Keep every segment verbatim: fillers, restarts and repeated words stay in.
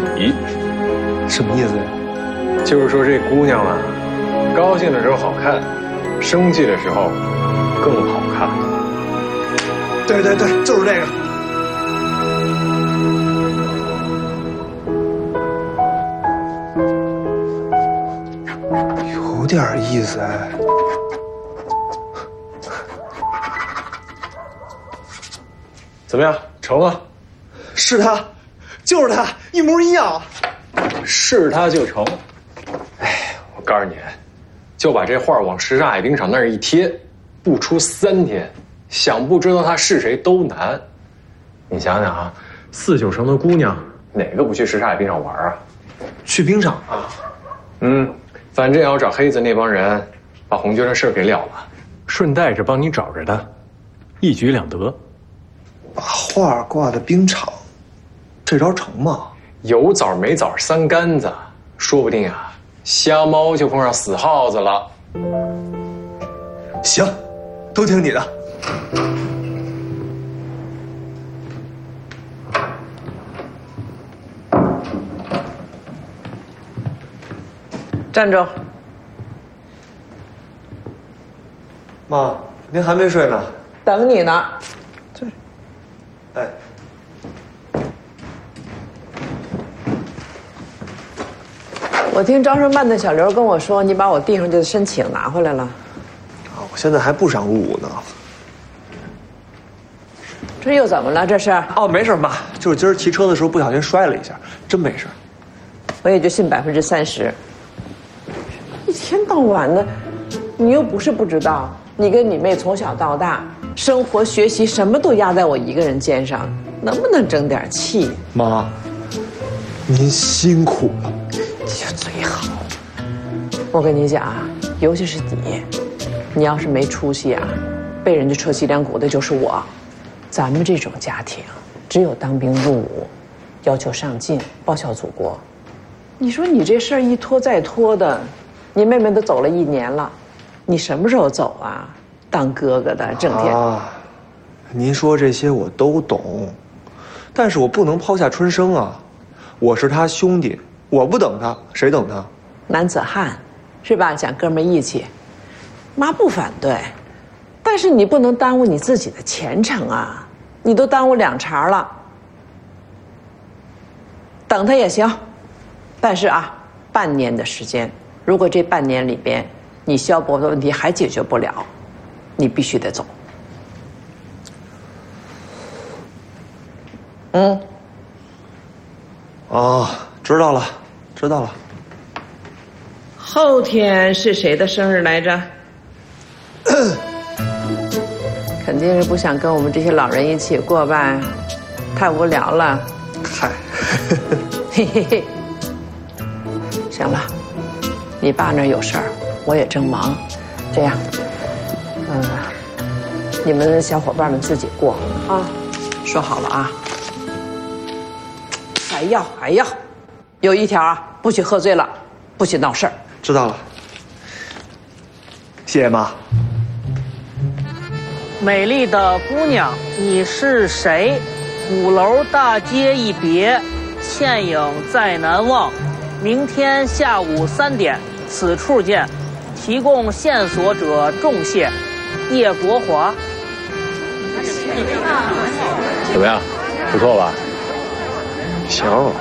什么意思呀？ 就是说这姑娘啊，高兴的时候好看，生气的时候更好看。 对对对，就是这个。有点意思哎。 怎么样，成了？ 是他，就是他，一模一样。 是他就成。哎，我告诉你，就把这画往什刹海冰场那儿一贴，不出三天，想不知道他是谁都难。你想想啊，四九城的姑娘哪个不去什刹海冰场玩啊？ 去冰场啊？ 嗯，反正要找黑子那帮人，把红军的事给了了，顺带着帮你找着他，一举两得。 把画挂在冰场，这招成吗？ 有枣没枣三竿子，说不定啊，瞎猫就碰上死耗子了。 行，都听你的。 站住！ 妈，您还没睡呢？ 等你呢。 这，哎。 我听招生办的小刘跟我说，你把我递上去的申请拿回来了。 啊，我现在还不上五五呢。 这又怎么了？这是？ 哦，没事，妈，就是今儿骑车的时候不小心摔了一下，真没事。 我也就信百分之三十。一天到晚的，你又不是不知道，你跟你妹从小到大，生活学习什么都压在我一个人肩上，能不能争点气？ 妈，您辛苦了。 你就最好。我跟你讲啊，尤其是你，你要是没出息啊，被人家扯脊梁骨的就是我。咱们这种家庭，只有当兵入伍，要求上进，报效祖国。你说你这事儿一拖再拖的，你妹妹都走了一年了，你什么时候走啊？当哥哥的整天…… 啊，您说这些我都懂，但是我不能抛下春生啊！我是他兄弟，我不等他，谁等他？ 男子汉，是吧？讲哥们义气，妈不反对，但是你不能耽误你自己的前程啊！你都耽误两茬了，等他也行，但是啊，半年的时间，如果这半年里边你萧伯的问题还解决不了，你必须得走。嗯。 哦，知道了，知道了。 后天是谁的生日来着？肯定是不想跟我们这些老人一起过吧，太无聊了。 嗨， 嘿嘿嘿。行了，你爸那儿有事儿，我也正忙，这样，嗯、呃，你们小伙伴们自己过啊，说好了啊。还要还要，有一条啊，不许喝醉了，不许闹事儿。 知道了，谢谢妈。 美丽的姑娘，你是谁？鼓楼大街一别，倩影再难忘。明天下午三点，此处见。提供线索者重谢，叶国华。 怎么样？不错吧？行，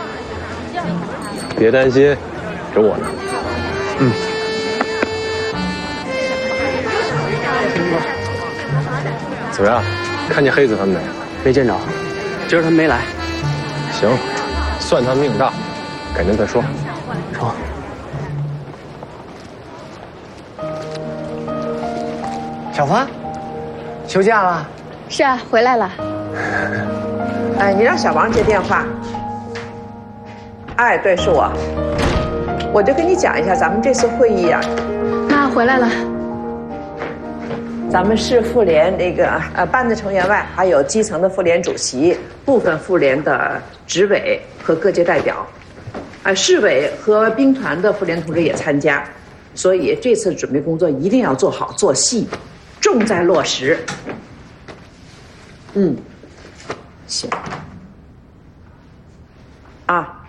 别担心，有我呢。嗯。怎么样？看见黑子他们没？ 没见着，今儿他们没来。 行，算他命大，改天再说。 成。 小花，休假了？ 是啊，回来了。 哎，你让小王接电话。哎，对，是我。我就跟你讲一下咱们这次会议啊。 妈回来了。 咱们市妇联那个呃班的成员外，还有基层的妇联主席、部分妇联的执委和各界代表，呃，市委和兵团的妇联同志也参加，所以这次准备工作一定要做好做细，重在落实。嗯，行。啊。